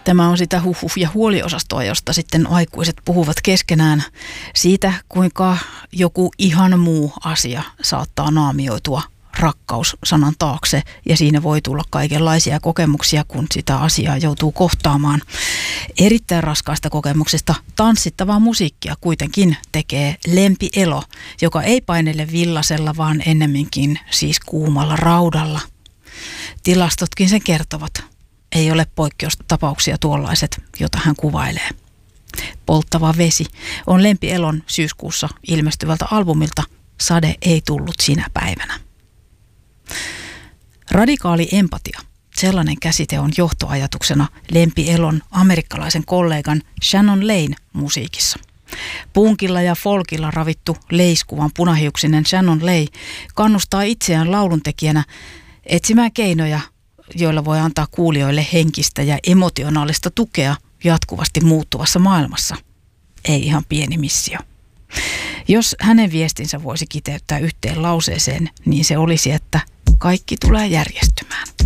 Tämä on sitä huhuh- ja huoliosastoa, josta sitten aikuiset puhuvat keskenään siitä, kuinka joku ihan muu asia saattaa naamioitua rakkaussanan taakse, ja siinä voi tulla kaikenlaisia kokemuksia, kun sitä asiaa joutuu kohtaamaan. Erittäin raskaasta kokemuksesta tanssittavaa musiikkia kuitenkin tekee Lempi Elo, joka ei painele villasella, vaan ennemminkin siis kuumalla raudalla. Tilastotkin sen kertovat. Ei ole poikkeustapauksia tuollaiset, jota hän kuvailee. Polttava vesi on Lempi Elon syyskuussa ilmestyvältä albumilta Sade ei tullut sinä päivänä. Radikaali empatia. Sellainen käsite on johtoajatuksena Lempi Elon amerikkalaisen kollegan Shannon Leyn musiikissa. Punkilla ja folkilla ravittu leiskuvan punahiuksinen Shannon Ley kannustaa itseään lauluntekijänä etsimään keinoja, joilla voi antaa kuulijoille henkistä ja emotionaalista tukea jatkuvasti muuttuvassa maailmassa. Ei ihan pieni missio. Jos hänen viestinsä voisi kiteyttää yhteen lauseeseen, niin se olisi, että kaikki tulee järjestymään.